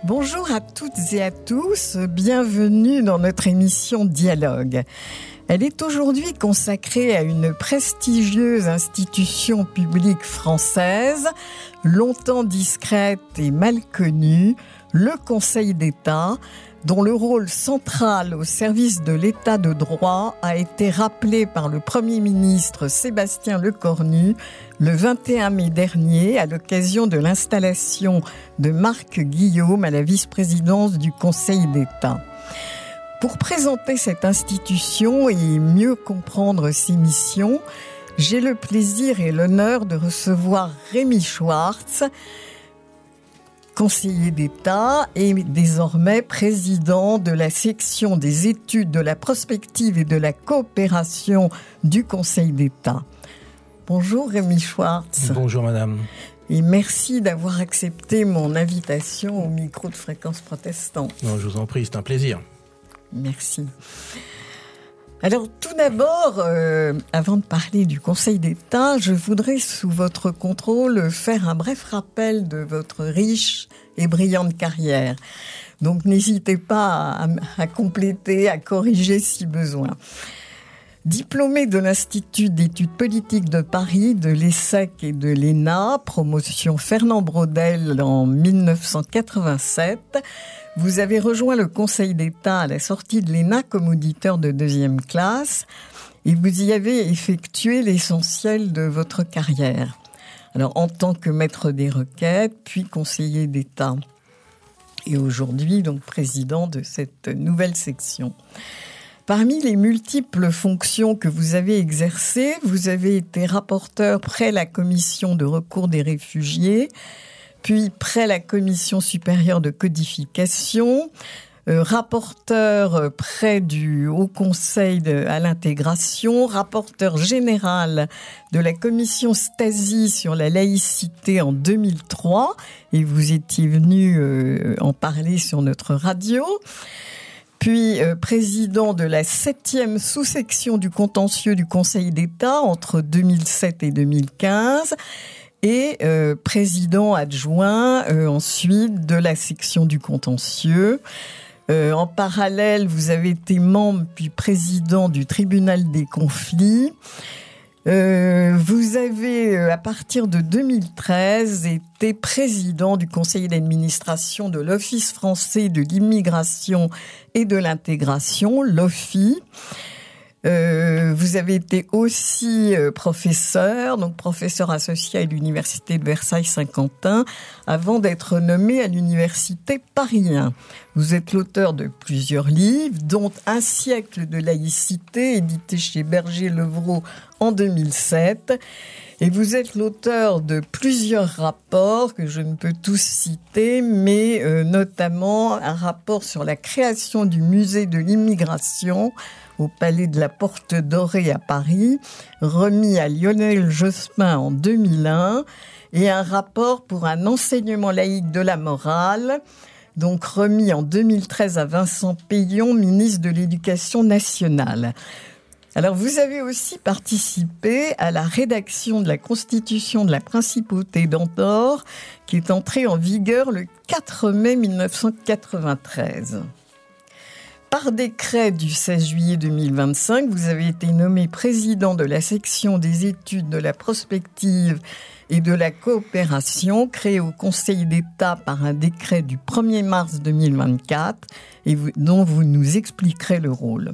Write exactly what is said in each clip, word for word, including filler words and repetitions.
Bonjour à toutes et à tous, bienvenue dans notre émission Dialogue. Elle est aujourd'hui consacrée à une prestigieuse institution publique française, longtemps discrète et mal connue, le Conseil d'État, dont le rôle central au service de l'État de droit a été rappelé par le Premier ministre Sébastien Lecornu le vingt et un mai dernier à l'occasion de l'installation de Marc Guillaume à la vice-présidence du Conseil d'État. Pour présenter cette institution et mieux comprendre ses missions, j'ai le plaisir et l'honneur de recevoir Rémi Schwartz, conseiller d'État et désormais président de la section des études de la prospective et de la coopération du Conseil d'État. Bonjour Rémi Schwartz. Bonjour madame. Et merci d'avoir accepté mon invitation au micro de Fréquence Protestante. Non, je vous en prie, c'est un plaisir. Merci. Alors tout d'abord, euh, avant de parler du Conseil d'État, je voudrais sous votre contrôle faire un bref rappel de votre riche et brillante carrière. Donc n'hésitez pas à, à compléter, à corriger si besoin. Diplômé de l'Institut d'études politiques de Paris, de l'ESSEC et de l'E N A, promotion Fernand Braudel en dix-neuf cent quatre-vingt-sept, vous avez rejoint le Conseil d'État à la sortie de l'E N A comme auditeur de deuxième classe et vous y avez effectué l'essentiel de votre carrière. Alors, en tant que maître des requêtes, puis conseiller d'État. Et aujourd'hui, donc, président de cette nouvelle section. Parmi les multiples fonctions que vous avez exercées, vous avez été rapporteur près la commission de recours des réfugiés, puis près la commission supérieure de codification, euh, rapporteur près du Haut Conseil de, à l'intégration, rapporteur général de la commission Stasi sur la laïcité en deux mille trois, et vous étiez venu euh, en parler sur notre radio. Puis euh, président de la septième sous-section du contentieux du Conseil d'État entre deux mille sept et deux mille quinze et euh, président adjoint euh, ensuite de la section du contentieux. Euh, en parallèle, vous avez été membre puis président du tribunal des conflits. Euh, vous avez, à partir de deux mille treize, été président du conseil d'administration de l'Office français de l'immigration et de l'intégration, l'O F I. Euh, vous avez été aussi euh, professeur, donc professeur associé à l'université de Versailles-Saint-Quentin, avant d'être nommé à l'université Paris un. Vous êtes l'auteur de plusieurs livres, dont Un siècle de laïcité, édité chez Berger-Levrault en deux mille sept. Et vous êtes l'auteur de plusieurs rapports que je ne peux tous citer, mais euh, notamment un rapport sur la création du musée de l'immigration au Palais de la Porte Dorée à Paris, remis à Lionel Jospin en deux mille un, et un rapport pour un enseignement laïque de la morale, donc remis en deux mille treize à Vincent Peillon, ministre de l'Éducation nationale. Alors, vous avez aussi participé à la rédaction de la Constitution de la Principauté d'Andorre, qui est entrée en vigueur le quatre mai dix-neuf cent quatre-vingt-treize. Par décret du seize juillet deux mille vingt-cinq, vous avez été nommé président de la section des études de la prospective et de la coopération créée au Conseil d'État par un décret du premier mars deux mille vingt-quatre et vous, dont vous nous expliquerez le rôle.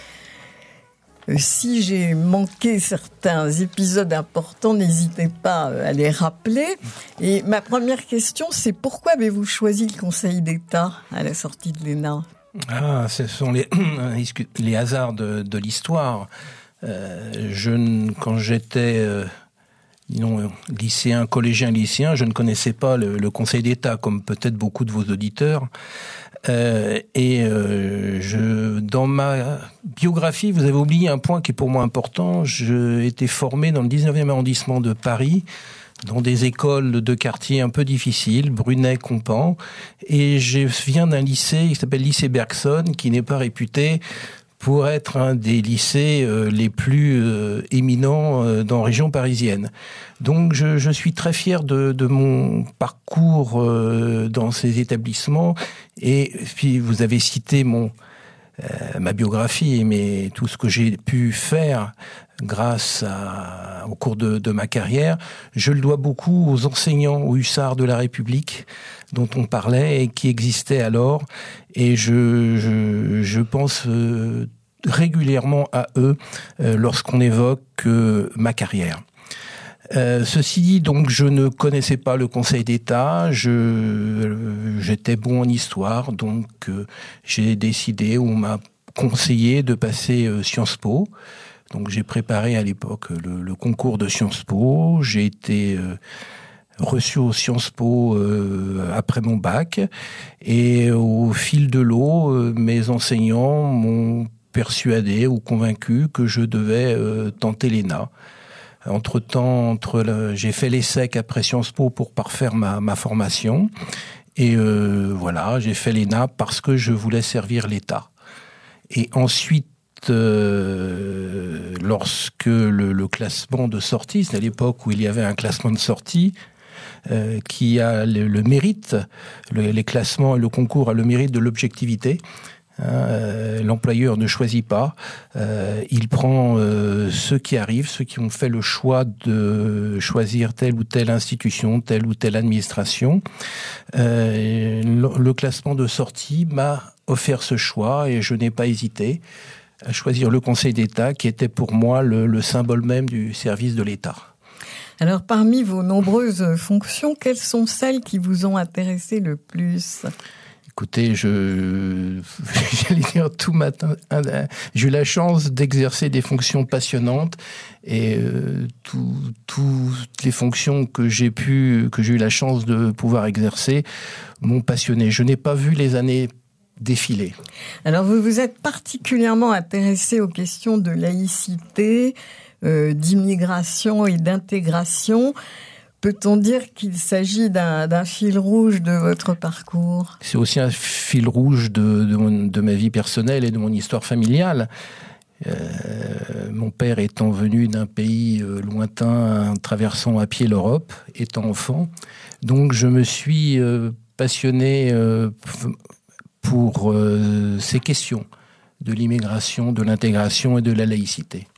Si j'ai manqué certains épisodes importants, n'hésitez pas à les rappeler. Et ma première question, c'est pourquoi avez-vous choisi le Conseil d'État à la sortie de l'E N A ? Ah, ce sont les, les hasards de, de l'histoire. Euh, je, quand j'étais euh, disons, lycéen, collégien, lycéen, je ne connaissais pas le, le Conseil d'État, comme peut-être beaucoup de vos auditeurs. Euh, et euh, je, dans ma biographie, vous avez oublié un point qui est pour moi important. J'ai été formé dans le dix-neuvième arrondissement de Paris, dans des écoles de quartier un peu difficiles, Brunet, Compan, et je viens d'un lycée qui s'appelle lycée Bergson, qui n'est pas réputé pour être un des lycées euh, les plus euh, éminents euh, dans la région parisienne. Donc je, je suis très fier de, de mon parcours euh, dans ces établissements. Et puis vous avez cité mon euh, ma biographie, mais tout ce que j'ai pu faire grâce à, au cours de, de ma carrière, je le dois beaucoup aux enseignants, aux hussards de la République dont on parlait et qui existaient alors. Et je, je, je pense euh, régulièrement à eux euh, lorsqu'on évoque euh, ma carrière. Euh, ceci dit, donc, je ne connaissais pas le Conseil d'État. Je, euh, j'étais bon en histoire, donc euh, j'ai décidé, on m'a conseillé de passer euh, Sciences Po. Donc, j'ai préparé à l'époque le, le concours de Sciences Po. J'ai été euh, reçu aux Sciences Po euh, après mon bac, et au fil de l'eau, euh, mes enseignants m'ont persuadé ou convaincu que je devais euh, tenter l'E N A. Entre-temps, entre le, j'ai fait l'ESSEC après Sciences Po pour parfaire ma, ma formation. Et euh, voilà, j'ai fait l'E N A parce que je voulais servir l'État. Et ensuite, euh, lorsque le, le classement de sortie, c'est à l'époque où il y avait un classement de sortie, euh, qui a le, le mérite, le, les classements et le concours a le mérite de l'objectivité. Euh, l'employeur ne choisit pas, euh, il prend euh, ceux qui arrivent, ceux qui ont fait le choix de choisir telle ou telle institution, telle ou telle administration. Euh, le, le classement de sortie m'a offert ce choix et je n'ai pas hésité à choisir le Conseil d'État qui était pour moi le, le symbole même du service de l'État. Alors, parmi vos nombreuses fonctions, quelles sont celles qui vous ont intéressé le plus ? Écoutez, je, j'allais dire tout matin, j'ai eu la chance d'exercer des fonctions passionnantes et euh, tout, toutes les fonctions que j'ai pu, que j'ai eu la chance de pouvoir exercer m'ont passionné. Je n'ai pas vu les années défiler. Alors, vous vous êtes particulièrement intéressé aux questions de laïcité, euh, d'immigration et d'intégration. Peut-on dire qu'il s'agit d'un, d'un fil rouge de votre parcours ? C'est aussi un fil rouge de, de, mon, de ma vie personnelle et de mon histoire familiale. Euh, mon père étant venu d'un pays euh, lointain, traversant à pied l'Europe, étant enfant. Donc je me suis euh, passionné euh, pour euh, ces questions de l'immigration, de l'intégration et de la laïcité.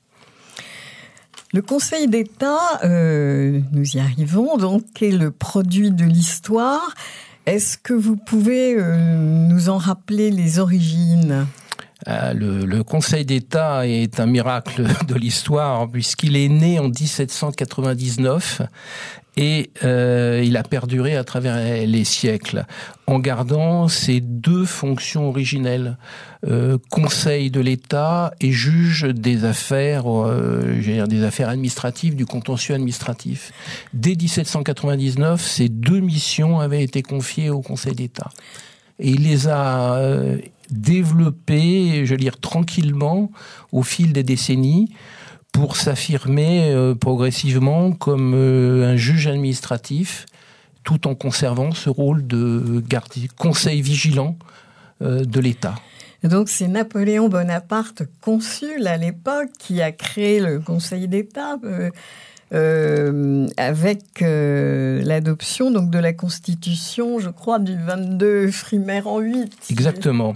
Le Conseil d'État, euh, nous y arrivons, donc, est le produit de l'histoire. Est-ce que vous pouvez euh, nous en rappeler les origines ? Euh, le, le Conseil d'État est un miracle de l'histoire puisqu'il est né en dix-sept cent quatre-vingt-dix-neuf et euh, il a perduré à travers les siècles en gardant ses deux fonctions originelles, euh, Conseil de l'État et juge des affaires, euh, je veux dire des affaires administratives, du contentieux administratif. Dès dix-sept cent quatre-vingt-dix-neuf, ces deux missions avaient été confiées au Conseil d'État. Et il les a euh, développées, je veux dire, tranquillement, au fil des décennies, pour s'affirmer euh, progressivement comme euh, un juge administratif, tout en conservant ce rôle de garde, conseil vigilant euh, de l'État. Donc c'est Napoléon Bonaparte, consul à l'époque, qui a créé le Conseil d'État euh, euh, avec euh, l'adoption donc de la Constitution, je crois, du vingt-deux Frimaire en huit. Exactement.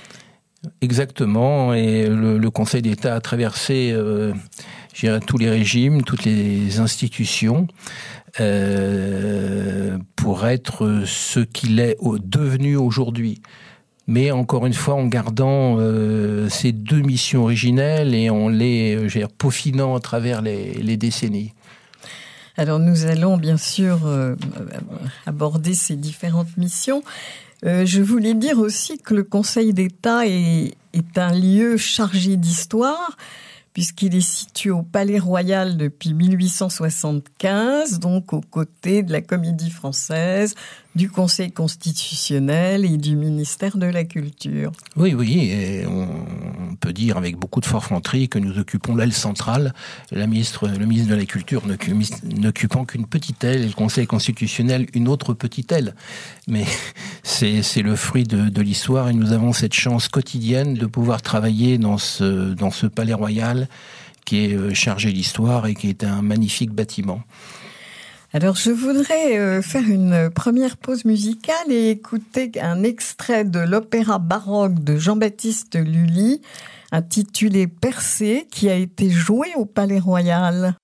Exactement, et le, le Conseil d'État a traversé euh, je dirais, tous les régimes, toutes les institutions, euh, pour être ce qu'il est devenu aujourd'hui. Mais encore une fois, en gardant euh, ces deux missions originelles et en les je dirais, peaufinant à travers les, les décennies. Alors nous allons bien sûr euh, aborder ces différentes missions. Euh, je voulais dire aussi que le Conseil d'État est, est un lieu chargé d'histoire, puisqu'il est situé au Palais Royal depuis mille huit cent soixante-quinze, donc aux côtés de la Comédie Française, du Conseil constitutionnel et du ministère de la Culture. Oui, oui, et on peut dire avec beaucoup de forfanterie que nous occupons l'aile centrale, la ministre, le ministre de la Culture n'occupant qu'une petite aile et le Conseil constitutionnel une autre petite aile. Mais c'est, c'est le fruit de, de l'histoire, et nous avons cette chance quotidienne de pouvoir travailler dans ce, dans ce palais royal qui est chargé d'histoire et qui est un magnifique bâtiment. Alors, je voudrais faire une première pause musicale et écouter un extrait de l'opéra baroque de Jean-Baptiste Lully, intitulé Persée, qui a été joué au Palais Royal.